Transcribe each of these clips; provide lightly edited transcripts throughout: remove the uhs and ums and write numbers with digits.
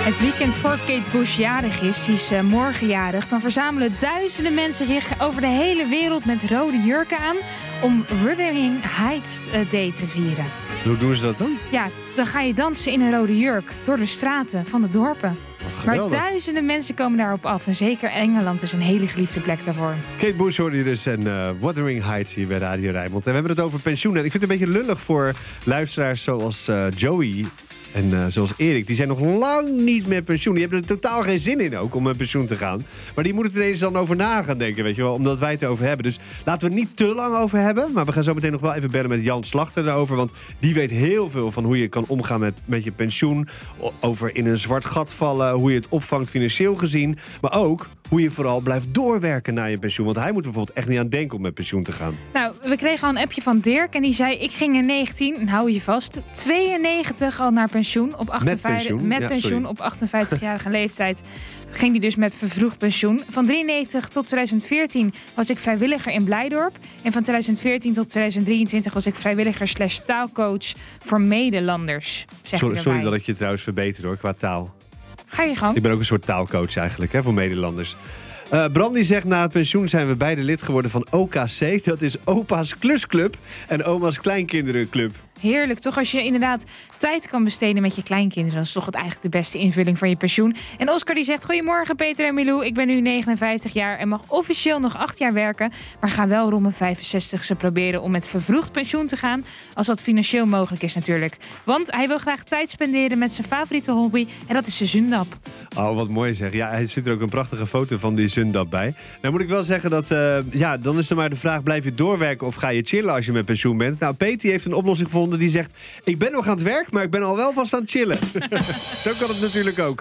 Het weekend voor Kate Bush jarig is, die is morgen jarig, dan verzamelen duizenden mensen zich over de hele wereld met rode jurken aan om Wuthering Heights Day te vieren. Hoe doen ze dat dan? Ja, dan ga je dansen in een rode jurk door de straten van de dorpen. Maar duizenden mensen komen daarop af. En zeker Engeland is een hele geliefde plek daarvoor. Kate Bush hoorde je dus en Wuthering Heights hier bij Radio Rijnmond. En we hebben het over pensioen. En ik vind het een beetje lullig voor luisteraars zoals Joey en zoals Erik. Die zijn nog lang niet met pensioen. Die hebben er totaal geen zin in ook om met pensioen te gaan. Maar die moeten er ineens dan over na gaan denken, weet je wel. Omdat wij het erover hebben. Dus laten we het niet te lang over hebben. Maar we gaan zo meteen nog wel even bellen met Jan Slachter daarover. Want die weet heel veel van hoe je kan omgaan met je pensioen. Over in een zwart gat vallen. Hoe je het opvangt financieel gezien. Maar ook hoe je vooral blijft doorwerken naar je pensioen. Want hij moet er bijvoorbeeld echt niet aan denken om met pensioen te gaan. Nou, we kregen al een appje van Dirk. En die zei, ik ging in 19, hou je vast, 92 al naar pensioen. Op 58, op 58-jarige leeftijd ging hij dus met vervroegd pensioen. Van 93 tot 2014 was ik vrijwilliger in Blijdorp. En van 2014 tot 2023 was ik vrijwilliger / taalcoach voor Nederlanders. Sorry dat ik je trouwens verbeter hoor, qua taal. Ga je gang. Ik ben ook een soort taalcoach eigenlijk, hè, voor Nederlanders. Bram die zegt, na het pensioen zijn we beide lid geworden van OKC. Dat is opa's klusclub en oma's kleinkinderenclub. Heerlijk, toch? Als je inderdaad tijd kan besteden met je kleinkinderen, dat is toch eigenlijk de beste invulling van je pensioen. En Oscar die zegt, goedemorgen Peter en Milou, ik ben nu 59 jaar en mag officieel nog 8 jaar werken, maar ga wel rond mijn 65ste proberen om met vervroegd pensioen te gaan, als dat financieel mogelijk is natuurlijk. Want hij wil graag tijd spenderen met zijn favoriete hobby en dat is de zundap. Oh, wat mooi zeg. Ja, hij zit er ook een prachtige foto van die zundap bij. Nou moet ik wel zeggen dat, dan is er maar de vraag, blijf je doorwerken of ga je chillen als je met pensioen bent? Nou, Peter heeft een oplossing gevonden. Die zegt, ik ben nog aan het werk, maar ik ben al wel vast aan het chillen. Zo kan het natuurlijk ook.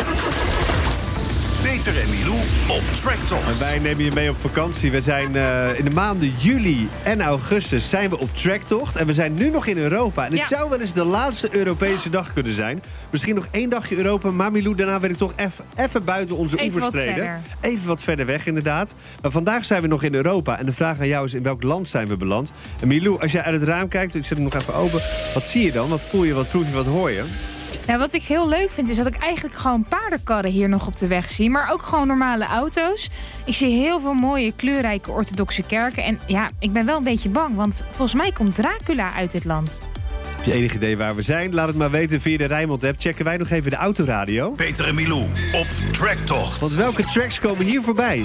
Peter en Milou op Tracktocht. En wij nemen je mee op vakantie. We zijn in de maanden juli en augustus zijn we op Tracktocht. En we zijn nu nog in Europa. En het zou wel eens de laatste Europese dag kunnen zijn. Misschien nog 1 dagje Europa. Maar Milou, daarna wil ik toch even buiten onze oevers treden. Even wat verder weg inderdaad. Maar vandaag zijn we nog in Europa. En de vraag aan jou is, in welk land zijn we beland? En Milou, als jij uit het raam kijkt, ik zet hem nog even open. Wat zie je dan? Wat voel je? Wat proef je? Wat hoor je? Nou, wat ik heel leuk vind is dat ik eigenlijk gewoon paardenkarren hier nog op de weg zie. Maar ook gewoon normale auto's. Ik zie heel veel mooie kleurrijke orthodoxe kerken. En ja, ik ben wel een beetje bang, want volgens mij komt Dracula uit dit land. Heb je enig idee waar we zijn? Laat het maar weten via de Rijnmond-app. Checken wij nog even de autoradio. Peter en Milou op Tracktocht. Want welke tracks komen hier voorbij?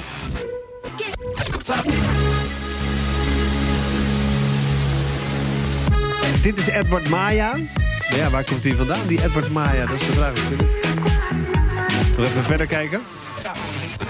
Dit is Edward Maya. Nou ja, waar komt hij vandaan, die Edward Maya? Dat is de vraag natuurlijk. Nog even verder kijken.